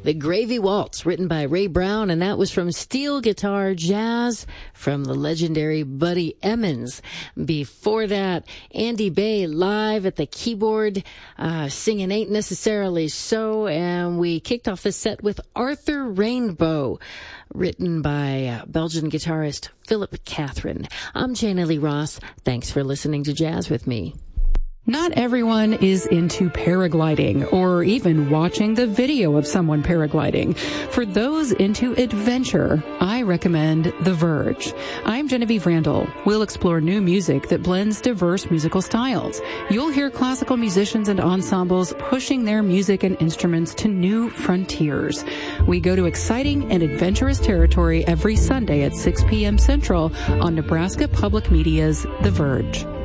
The Gravy Waltz, written by Ray Brown, and that was from Steel Guitar Jazz from the legendary Buddy Emmons. Before that, Andy Bay live at the keyboard, singing Ain't Necessarily So, and we kicked off the set with Arthur Rainbow, written by Belgian guitarist Philip Catherine. I'm Jana Lee Ross. Thanks for listening to Jazz with me. Not everyone is into paragliding or even watching the video of someone paragliding. For those into adventure, I recommend The Verge. I'm Genevieve Randall. We'll explore new music that blends diverse musical styles. You'll hear classical musicians and ensembles pushing their music and instruments to new frontiers. We go to exciting and adventurous territory every Sunday at 6 p.m. Central on Nebraska Public Media's The Verge.